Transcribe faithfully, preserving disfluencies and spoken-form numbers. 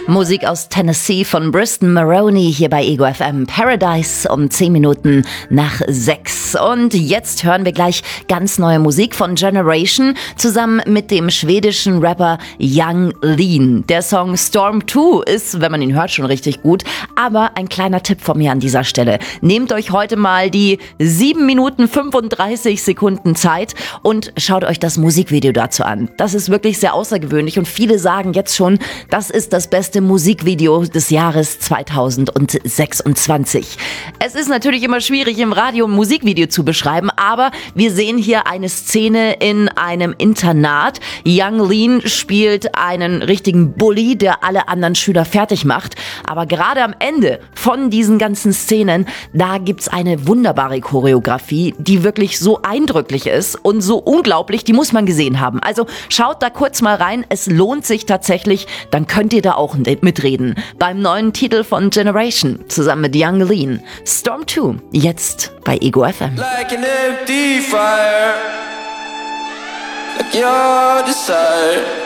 Musik aus Tennessee von Briston Maroney hier bei Ego F M. Paradise um zehn Minuten nach sechs. Und jetzt hören wir gleich ganz neue Musik von Generation zusammen mit dem schwedischen Rapper Yung Lean. Der Song Storm zwei ist, wenn man ihn hört, schon richtig gut. Aber ein kleiner Tipp von mir an dieser Stelle. Nehmt euch heute mal die sieben Minuten fünfunddreißig Sekunden Zeit und schaut euch das Musikvideo dazu an. Das ist wirklich sehr außergewöhnlich und viele sagen jetzt schon, das ist das beste Musikvideo des Jahres zweitausendsechsundzwanzig. Es ist natürlich immer schwierig, im Radio ein Musikvideo zu beschreiben, aber wir sehen hier eine Szene in einem Internat. Yung Lean spielt einen richtigen Bully, der alle anderen Schüler fertig macht. Aber gerade am Ende von diesen ganzen Szenen, da gibt's eine wunderbare Choreografie, die wirklich so eindrücklich ist und so unglaublich, die muss man gesehen haben. Also schaut da kurz mal rein, es lohnt sich tatsächlich, dann könnt ihr da auch mitreden. Beim neuen Titel von Generation zusammen mit Yung Lean. Storm zwei, jetzt bei Ego F M. Like an empty fire, like your desire.